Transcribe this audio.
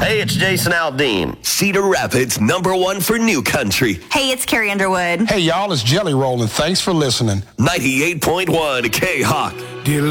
Hey, it's Jason Aldean. Cedar Rapids, #1 for new country. Hey, it's Carrie Underwood. Hey, y'all, it's Jelly Roll, and thanks for listening. 98.1 K-Hawk.